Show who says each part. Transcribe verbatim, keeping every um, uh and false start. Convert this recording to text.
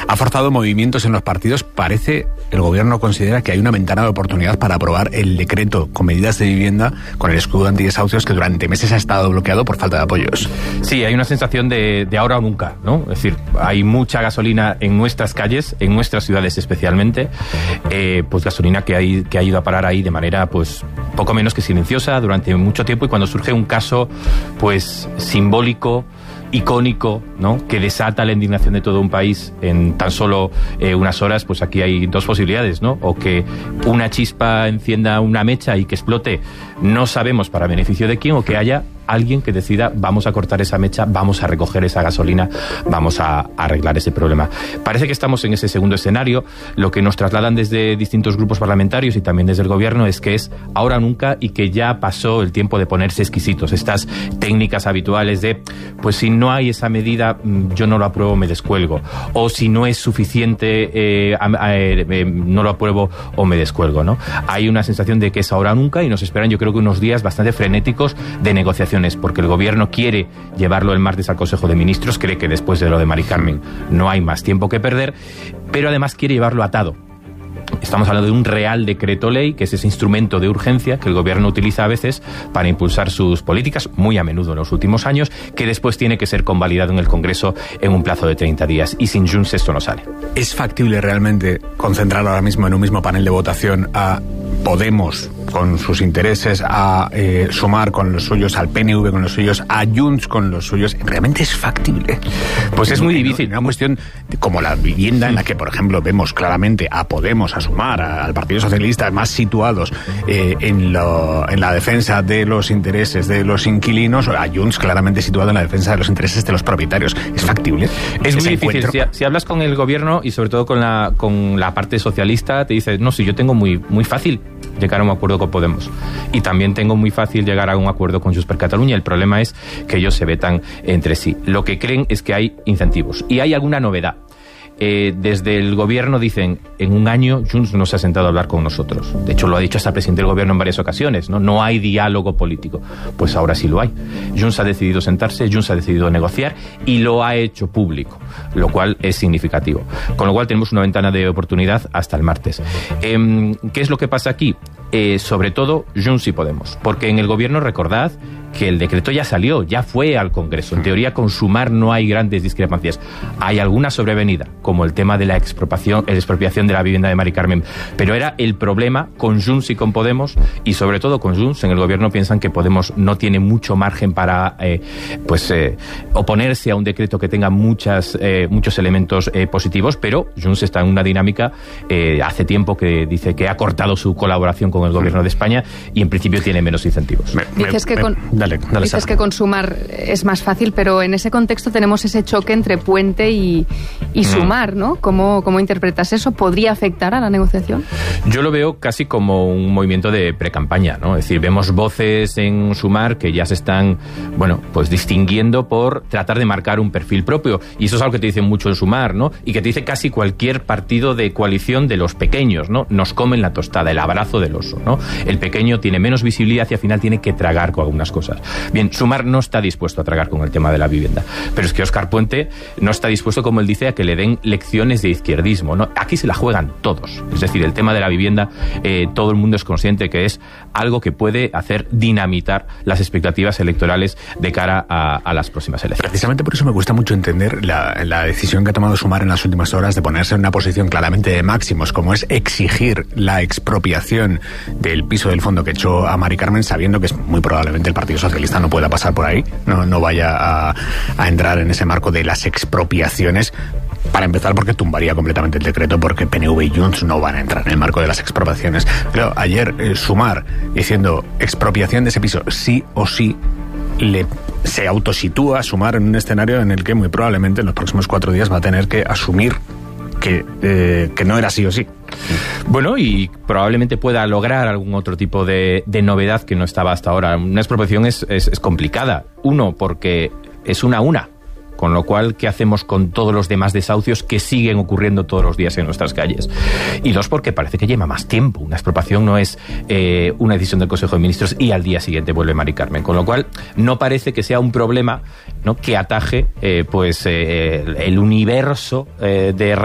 Speaker 1: Ha forzado movimientos en los partidos. Parece, el gobierno considera que hay una ventana de oportunidad para aprobar el decreto con medidas de vivienda con el escudo antidesahucios que durante meses ha estado bloqueado por falta de apoyos.
Speaker 2: Sí, hay una sensación de, de ahora o nunca, ¿no? Es decir, hay mucha gasolina en nuestras calles, en nuestras ciudades especialmente, eh, pues gasolina que, hay, que ha ido a parar ahí de manera pues poco menos que silenciosa durante mucho tiempo, y cuando surge un caso pues simbólico, icónico, ¿no?, que desata la indignación de todo un país en tan solo eh, unas horas, pues aquí hay dos posibilidades, ¿no? O que una chispa encienda una mecha y que explote, no sabemos para beneficio de quién, o que haya alguien que decida vamos a cortar esa mecha, vamos a recoger esa gasolina, vamos a, a arreglar ese problema. Parece que estamos en ese segundo escenario. Lo que nos trasladan desde distintos grupos parlamentarios y también desde el gobierno es que es ahora o nunca, y que ya pasó el tiempo de ponerse exquisitos. Estas técnicas habituales de, pues si no hay esa medida, yo no lo apruebo, me descuelgo. O si no es suficiente, eh, eh, eh, no lo apruebo o me descuelgo, ¿no? Hay una sensación de que es ahora o nunca, y nos esperan, yo creo que unos días bastante frenéticos de negociación, porque el gobierno quiere llevarlo el martes al Consejo de Ministros, cree que después de lo de Mari Carmen no hay más tiempo que perder, pero además quiere llevarlo atado. Estamos hablando de un real decreto ley, que es ese instrumento de urgencia que el gobierno utiliza a veces para impulsar sus políticas, muy a menudo en los últimos años, que después tiene que ser convalidado en el Congreso en un plazo de treinta días, y sin Junts esto no sale.
Speaker 1: ¿Es factible realmente concentrar ahora mismo en un mismo panel de votación a Podemos con sus intereses, a eh, Sumar con los suyos, al P N V con los suyos, a Junts con los suyos? ¿Realmente es factible?
Speaker 2: Pues es muy difícil.
Speaker 1: Una cuestión como la vivienda, en la que, por ejemplo, vemos claramente a Podemos, a Sumar, a, al Partido Socialista, más situados eh, en, lo, en la defensa de los intereses de los inquilinos, a Junts claramente situado en la defensa de los intereses de los propietarios. ¿Es factible?
Speaker 2: Es muy difícil. Si, si hablas con el gobierno y sobre todo con la, con la parte socialista, te dice, no, si yo tengo muy, muy fácil llegar a un acuerdo con Podemos, y también tengo muy fácil llegar a un acuerdo con Junts per Catalunya. El problema es que ellos se vetan entre sí. Lo que creen es que hay incentivos y hay alguna novedad. Eh, desde el gobierno dicen, en un año Junts no se ha sentado a hablar con nosotros. De hecho, lo ha dicho hasta el presidente del gobierno en varias ocasiones, ¿no? No hay diálogo político. Pues ahora sí lo hay. Junts ha decidido sentarse, Junts ha decidido negociar y lo ha hecho público, lo cual es significativo. Con lo cual tenemos una ventana de oportunidad hasta el martes. Eh, ¿Qué es lo que pasa aquí? Eh, sobre todo Junts y Podemos, porque en el gobierno, recordad que el decreto ya salió, ya fue al Congreso. En teoría, con Sumar no hay grandes discrepancias. Hay alguna sobrevenida, como el tema de la expropiación, la expropiación de la vivienda de Mari Carmen. Pero era el problema con Junts y con Podemos, y sobre todo con Junts. En el gobierno piensan que Podemos no tiene mucho margen para eh, pues eh, oponerse a un decreto que tenga muchas, eh, muchos elementos eh, positivos, pero Junts está en una dinámica eh, hace tiempo que dice que ha cortado su colaboración con el gobierno de España y en principio tiene menos incentivos.
Speaker 3: Me, me, Dices que con... me, Dale, dale, Dices que con Sumar es más fácil, pero en ese contexto tenemos ese choque entre Puente y, y Sumar, ¿no? ¿Cómo, ¿Cómo interpretas eso? ¿Podría afectar a la negociación?
Speaker 2: Yo lo veo casi como un movimiento de precampaña, ¿no? Es decir, vemos voces en Sumar que ya se están, bueno, pues distinguiendo por tratar de marcar un perfil propio, y eso es algo que te dicen mucho en Sumar, ¿no? Y que te dice casi cualquier partido de coalición de los pequeños, ¿no? Nos comen la tostada, el abrazo del oso, ¿no? El pequeño tiene menos visibilidad y al final tiene que tragar con algunas cosas. Bien, Sumar no está dispuesto a tragar con el tema de la vivienda, pero es que Óscar Puente no está dispuesto, como él dice, a que le den lecciones de izquierdismo, ¿no? Aquí se la juegan todos. Es decir, el tema de la vivienda, eh, todo el mundo es consciente que es algo que puede hacer dinamitar las expectativas electorales de cara a, a las próximas elecciones.
Speaker 1: Precisamente por eso me cuesta mucho entender la, la decisión que ha tomado Sumar en las últimas horas de ponerse en una posición claramente de máximos, como es exigir la expropiación del piso del fondo que echó a Mari Carmen, sabiendo que es muy probablemente el Partido Socialista no pueda pasar por ahí, no, no vaya a, a entrar en ese marco de las expropiaciones. Para empezar, porque tumbaría completamente el decreto, porque P N V y Junts no van a entrar en el marco de las expropiaciones. Pero ayer eh, Sumar diciendo expropiación de ese piso sí o sí, le se autositúa Sumar en un escenario en el que muy probablemente en los próximos cuatro días va a tener que asumir que, eh, que no era sí o sí.
Speaker 2: Bueno, y probablemente pueda lograr algún otro tipo de, de novedad que no estaba hasta ahora. Una expropiación es, es, es complicada. Uno, porque es una a una. Con lo cual, ¿qué hacemos con todos los demás desahucios que siguen ocurriendo todos los días en nuestras calles? Y dos, porque parece que lleva más tiempo. Una expropiación no es eh, una decisión del Consejo de Ministros y al día siguiente vuelve Mari Carmen. Con lo cual, no parece que sea un problema, ¿no?, que ataje eh, pues eh, el universo eh, de